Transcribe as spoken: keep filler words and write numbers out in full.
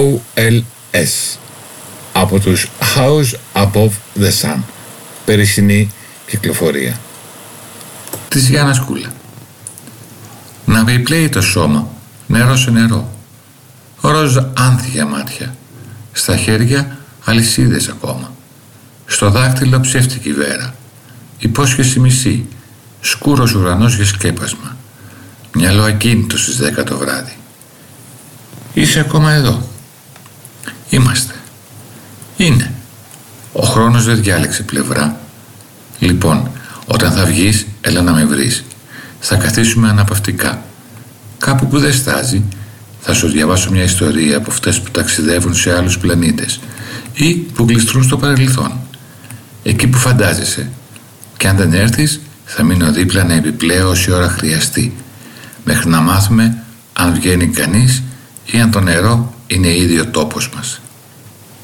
ο ελ ες από τους House Above the Sun, περσινή κυκλοφορία. Της Γιάννας Κούλα. Να περιπλέει το σώμα, νερό σε νερό, ροζ άνθια μάτια, στα χέρια αλυσίδες ακόμα, στο δάχτυλο ψεύτικη βέρα, υπόσχεση μισή, σκούρος ουρανός για σκέπασμα, μυαλό ακίνητο στις δέκα το βράδυ. Είσαι ακόμα εδώ. Είμαστε. Είναι. Ο χρόνος δεν διάλεξε πλευρά. Λοιπόν, όταν θα βγεις, έλα να με βρεις. Θα καθίσουμε αναπαυτικά. Κάπου που δεν στάζει, θα σου διαβάσω μια ιστορία από αυτές που ταξιδεύουν σε άλλους πλανήτες ή που γλιστρούν στο παρελθόν. Εκεί που φαντάζεσαι. Και αν δεν έρθεις, θα μείνω δίπλα να επιπλέω όση ώρα χρειαστεί, μέχρι να μάθουμε αν βγαίνει κανείς ή αν το νερό είναι ήδη ο τόπος μας.